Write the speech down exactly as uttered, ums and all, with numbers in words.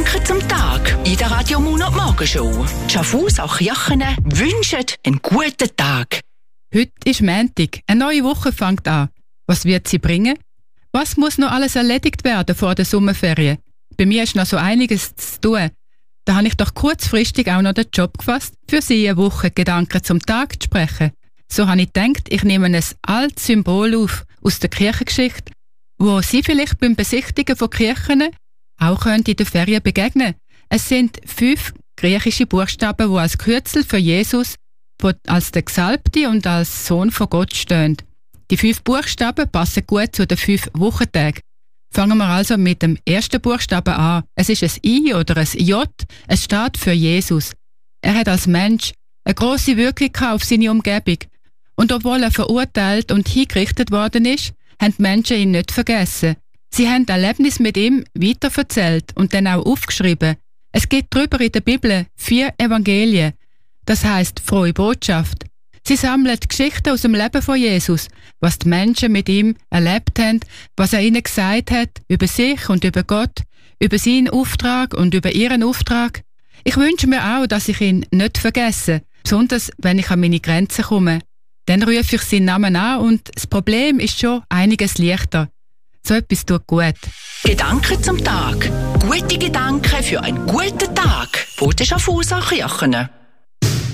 Gedanken zum Tag in der Radio Mona Morgenshow. Schaffhauser Kirchen wünschen einen guten Tag. Heute ist Montag, eine neue Woche fängt an. Was wird sie bringen? Was muss noch alles erledigt werden vor der Sommerferien? Bei mir ist noch so einiges zu tun. Da habe ich doch kurzfristig auch noch den Job gefasst, für Sie eine Woche Gedanken zum Tag zu sprechen. So habe ich gedacht, ich nehme ein altes Symbol auf aus der Kirchengeschichte, wo Sie vielleicht beim Besichtigen von Kirchen auch in den Ferien begegnen. Es sind fünf griechische Buchstaben, die als Kürzel für Jesus, als der Gesalbte und als Sohn von Gott stehen. Die fünf Buchstaben passen gut zu den fünf Wochentagen. Fangen wir also mit dem ersten Buchstaben an. Es ist ein I oder ein J. Es steht für Jesus. Er hat als Mensch eine grosse Wirkung auf seine Umgebung. Und obwohl er verurteilt und hingerichtet worden ist, haben die Menschen ihn nicht vergessen. Sie haben Erlebnis mit ihm weiterverzählt und dann auch aufgeschrieben. Es gibt darüber in der Bibel vier Evangelien. Das heisst frohe Botschaft. Sie sammeln Geschichten aus dem Leben von Jesus, was die Menschen mit ihm erlebt haben, was er ihnen gesagt hat über sich und über Gott, über seinen Auftrag und über ihren Auftrag. Ich wünsche mir auch, dass ich ihn nicht vergesse, besonders wenn ich an meine Grenzen komme. Dann rufe ich seinen Namen an und das Problem ist schon einiges leichter. So etwas tut gut. Gedanken zum Tag. Gute Gedanken für einen guten Tag. Von den Schaffhauser Kirchen.